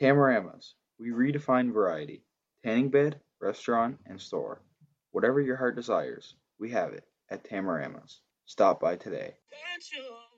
Tamaramas. We redefine variety. Tanning bed, restaurant, and store. Whatever your heart desires, we have it at Tamaramas. Stop by today.